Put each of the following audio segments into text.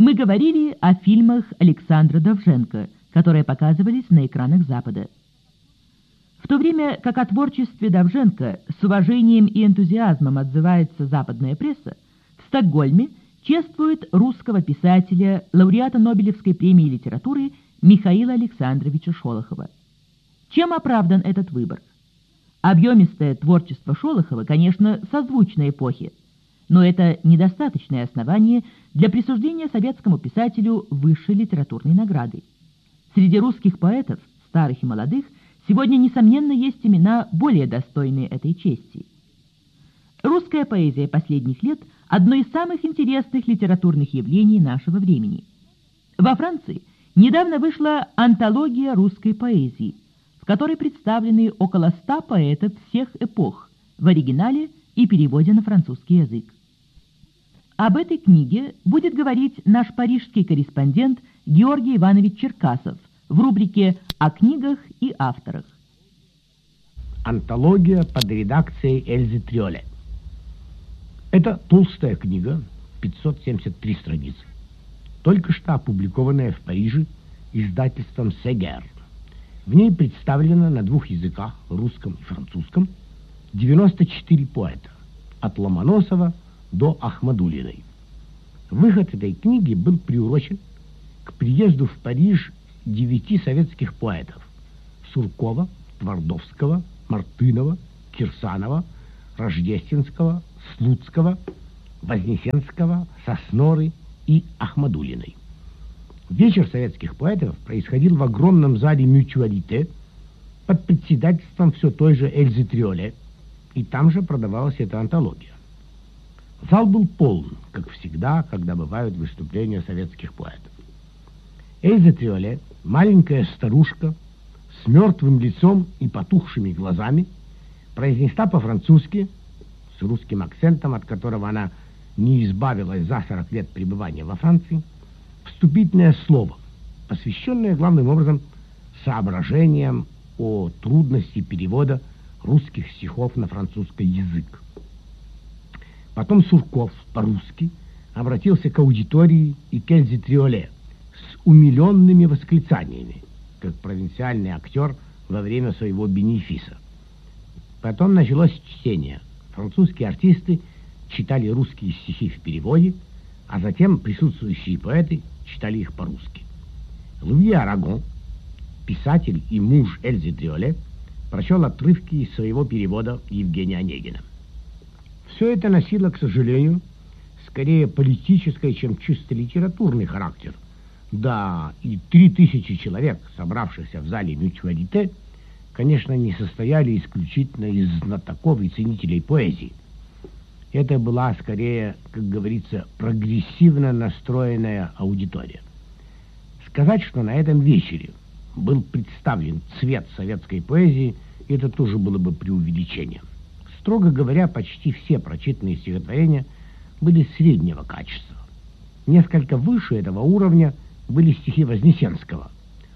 Мы говорили о фильмах Александра Довженко, которые показывались на экранах Запада. В то время как о творчестве Довженко с уважением и энтузиазмом отзывается западная пресса, в Стокгольме чествует русского писателя, лауреата Нобелевской премии литературы Михаила Александровича Шолохова. Чем оправдан этот выбор? Объемистое творчество Шолохова, конечно, созвучно эпохе, но это недостаточное основание для присуждения советскому писателю высшей литературной награды. Среди русских поэтов, старых и молодых, сегодня, несомненно, есть имена более достойные этой чести. Русская поэзия последних лет – одно из самых интересных литературных явлений нашего времени. Во Франции недавно вышла антология русской поэзии, в которой представлены около 100 поэтов всех эпох в оригинале и переводе на французский язык. Об этой книге будет говорить наш парижский корреспондент Георгий Иванович Черкасов в рубрике «О книгах и авторах». Антология под редакцией Эльзы Триоле. Это толстая книга, 573 страницы, только что опубликованная в Париже издательством Сегер. В ней представлено на 2 языках, русском и французском, 94 поэта, от Ломоносова до Ахмадуллиной. Выход этой книги был приурочен к приезду в Париж 9 советских поэтов: Суркова, Твардовского, Мартынова, Кирсанова, Рождественского, Слуцкого, Вознесенского, Сосноры и Ахмадуллиной. Вечер советских поэтов происходил в огромном зале «Мютуалите» под председательством все той же Эльзы Триоле, и там же продавалась эта антология. Зал был полон, как всегда, когда бывают выступления советских поэтов. Эльза Триоле, маленькая старушка с мертвым лицом и потухшими глазами, произнесла по-французски, с русским акцентом, от которого она не избавилась за 40 лет пребывания во Франции, вступительное слово, посвященное главным образом соображениям о трудности перевода русских стихов на французский язык. Потом Сурков по-русски обратился к аудитории и к Эльзе Триоле с умиленными восклицаниями, как провинциальный актер во время своего бенефиса. Потом началось чтение. Французские артисты читали русские стихи в переводе, а затем присутствующие поэты читали их по-русски. Луи Арагон, писатель и муж Эльзы Триоле, прочел отрывки из своего перевода Евгения Онегина. Все это носило, к сожалению, скорее политический, чем чисто литературный характер. Да, и 3000 человек, собравшихся в зале «Мютуалите», конечно, не состояли исключительно из знатоков и ценителей поэзии. Это была скорее, как говорится, прогрессивно настроенная аудитория. Сказать, что на этом вечере был представлен цвет советской поэзии, это тоже было бы преувеличением. Строго говоря, почти все прочитанные стихотворения были среднего качества. Несколько выше этого уровня были стихи Вознесенского.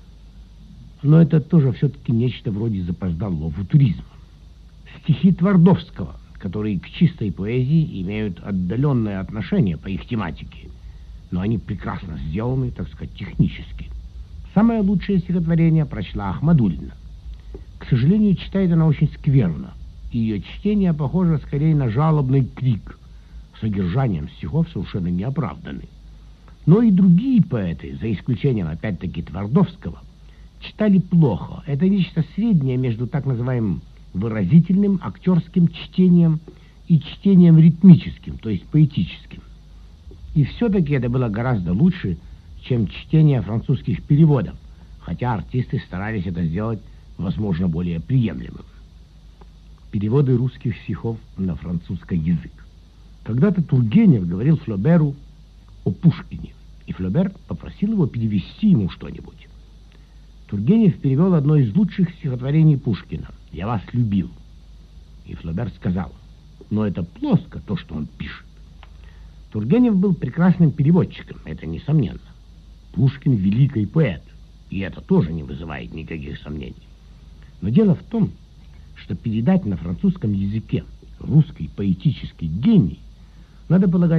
Но это тоже все-таки нечто вроде запоздалого футуризма. Стихи Твардовского, которые к чистой поэзии имеют отдаленное отношение по их тематике, но они прекрасно сделаны, так сказать, технически. Самое лучшее стихотворение прочла Ахмадуллина. К сожалению, читает она очень скверно. Ее чтение похоже скорее на жалобный крик, содержанием стихов совершенно неоправданный. Но и другие поэты, за исключением опять-таки Твардовского, читали плохо. Это нечто среднее между так называемым выразительным актерским чтением и чтением ритмическим, то есть поэтическим. И все-таки это было гораздо лучше, чем чтение французских переводов, хотя артисты старались это сделать, возможно, более приемлемым. Переводы русских стихов на французский язык. Когда-то Тургенев говорил Флоберу о Пушкине, и Флобер попросил его перевести ему что-нибудь. Тургенев перевел одно из лучших стихотворений Пушкина «Я вас любил». И Флобер сказал: но это плоско, то, что он пишет. Тургенев был прекрасным переводчиком, это несомненно. Пушкин — великий поэт, и это тоже не вызывает никаких сомнений. Но дело в том, что передать на французском языке русский поэтический гений, надо полагать,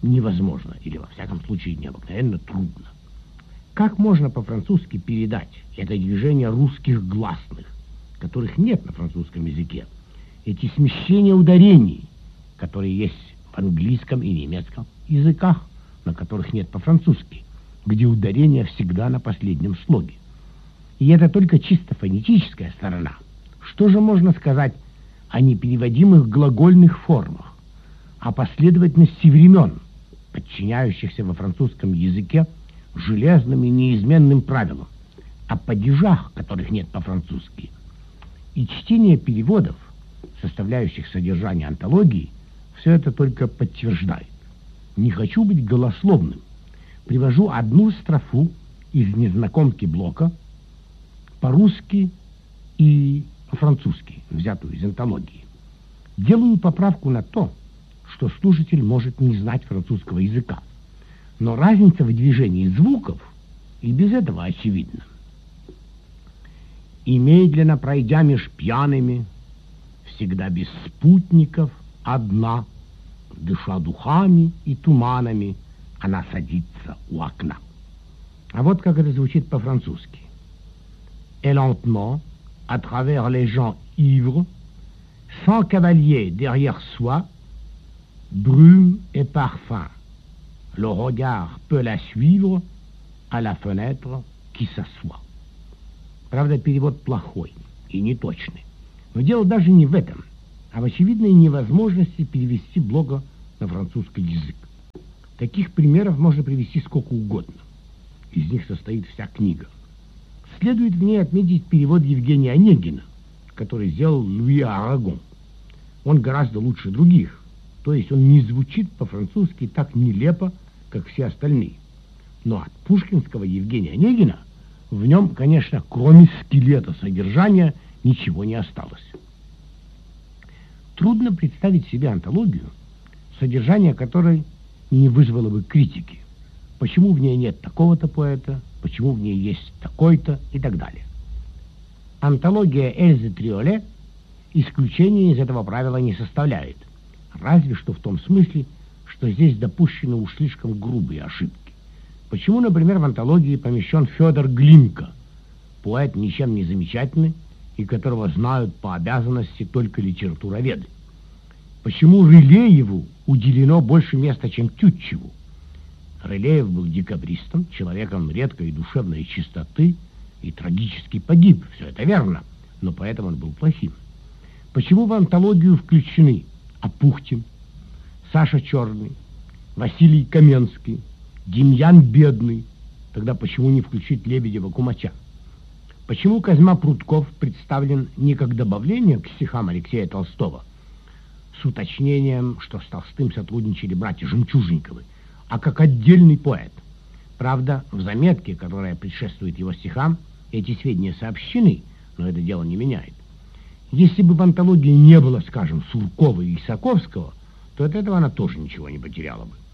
невозможно, или во всяком случае необыкновенно трудно. Как можно по-французски передать это движение русских гласных, которых нет на французском языке, эти смещения ударений, которые есть в английском и немецком языках, на которых нет по-французски, где ударение всегда на последнем слоге. И это только чисто фонетическая сторона. Что же можно сказать о непереводимых глагольных формах, о последовательности времен, подчиняющихся во французском языке железным и неизменным правилам, о падежах, которых нет по-французски. И чтение переводов, составляющих содержание антологии, все это только подтверждает. Не хочу быть голословным. Привожу одну строфу из незнакомки Блока по-русски и по-французски, взятую из антологии. Делаю поправку на то, что слушатель может не знать французского языка, но разница в движении звуков и без этого очевидна. И медленно пройдя меж пьяными, всегда без спутников, одна, дыша духами и туманами, она садится у окна. А вот как это звучит по-французски. Et lentement, à travers les gens ivres, sans cavalier derrière soi, brume et parfum. Le regard peut la suivre à la fenêtre qui s'assoit. Правда, перевод плохой и неточный. Но дело даже не в этом, а в очевидной невозможности перевести Блока на французский язык. Таких примеров можно привести сколько угодно. Из них состоит вся книга. Следует в ней отметить перевод Евгения Онегина, который сделал Луи Арагон. Он гораздо лучше других, то есть он не звучит по-французски так нелепо, как все остальные. Но от пушкинского Евгения Онегина в нем, конечно, кроме скелета содержания, ничего не осталось. Трудно представить себе антологию, содержание которой не вызвало бы критики. Почему в ней нет такого-то поэта, почему в ней есть такой-то и так далее. Антология Эльзы Триоле исключения из этого правила не составляет, разве что в том смысле, что здесь допущены уж слишком грубые ошибки. Почему, например, в антологии помещен Федор Глинка, поэт ничем не замечательный и которого знают по обязанности только литературоведы? Почему Рылееву уделено больше места, чем Тютчеву? Рылеев был декабристом, человеком редкой душевной чистоты и трагически погиб, все это верно, но поэтому он был плохим. Почему в антологию включены Апухтин, Саша Черный, Василий Каменский, Демьян Бедный? Тогда почему не включить Лебедева-Кумача? Почему Козьма Прутков представлен не как добавление к стихам Алексея Толстого, с уточнением, что с Толстым сотрудничали братья Жемчужниковы, а как отдельный поэт? Правда, в заметке, которая предшествует его стихам, эти сведения сообщены, но это дело не меняет. Если бы в антологии не было, скажем, Суркова и Исаковского, то от этого она тоже ничего не потеряла бы.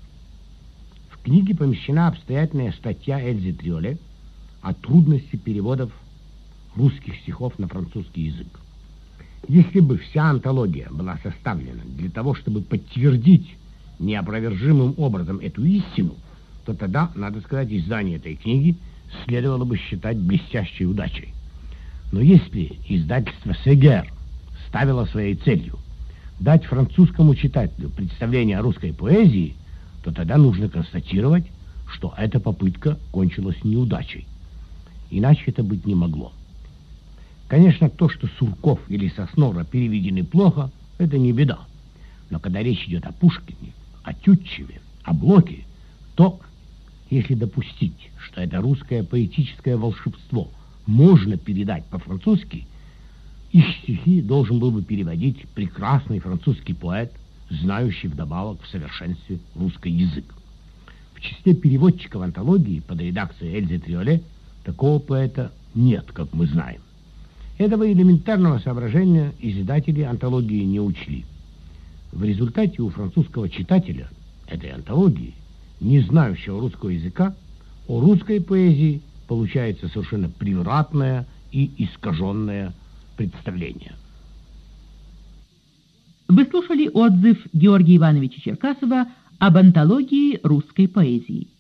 В книге помещена обстоятельная статья Эльзы Триоле о трудности переводов русских стихов на французский язык. Если бы вся антология была составлена для того, чтобы подтвердить неопровержимым образом эту истину, то тогда, надо сказать, издание этой книги следовало бы считать блестящей удачей. Но если издательство Сегер ставило своей целью дать французскому читателю представление о русской поэзии, то тогда нужно констатировать, что эта попытка кончилась неудачей. Иначе это быть не могло. Конечно, то, что Сурков или Соснора переведены плохо, это не беда. Но когда речь идет о Пушкине, о Тютчеве, о Блоке, то, если допустить, что это русское поэтическое волшебство можно передать по-французски, их стихи должен был бы переводить прекрасный французский поэт, знающий вдобавок в совершенстве русский язык. В числе переводчиков антологии под редакцией Эльзы Триоле такого поэта нет, как мы знаем. Этого элементарного соображения издатели антологии не учли. В результате у французского читателя этой антологии, не знающего русского языка, о русской поэзии получается совершенно превратное и искаженное представление. Вы слушали отзыв Георгия Ивановича Черкасова об антологии русской поэзии.